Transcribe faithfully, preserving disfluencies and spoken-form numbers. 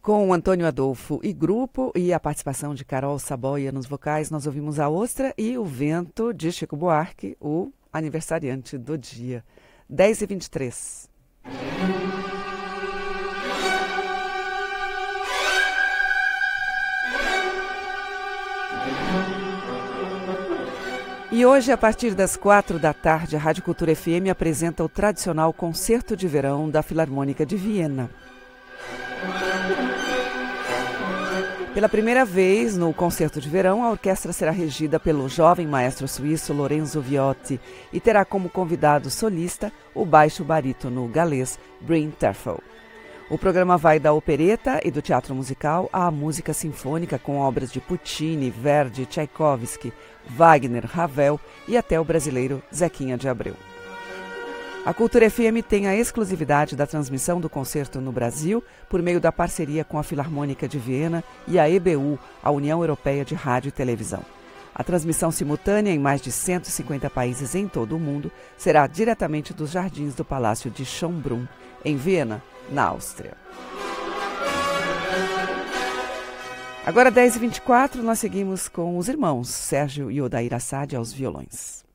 Com Antônio Adolfo e grupo e a participação de Carol Saboia nos vocais, nós ouvimos A Ostra e O Vento, de Chico Buarque, o aniversariante do dia. dez e vinte e três. E hoje, a partir das quatro da tarde, a Rádio Cultura F M apresenta o tradicional Concerto de Verão da Filarmônica de Viena. Pela primeira vez no Concerto de Verão, a orquestra será regida pelo jovem maestro suíço Lorenzo Viotti e terá como convidado solista o baixo barítono galês Bryn Terfel. O programa vai da opereta e do teatro musical à música sinfônica com obras de Puccini, Verdi, Tchaikovsky, Wagner, Ravel e até o brasileiro Zequinha de Abreu. A Cultura F M tem a exclusividade da transmissão do concerto no Brasil por meio da parceria com a Filarmônica de Viena e a E B U, a União Europeia de Rádio e Televisão. A transmissão simultânea em mais de cento e cinquenta países em todo o mundo será diretamente dos jardins do Palácio de Schönbrunn, em Viena, na Áustria. Agora, dez e vinte e quatro, nós seguimos com os irmãos Sérgio e Odair Assad aos violões.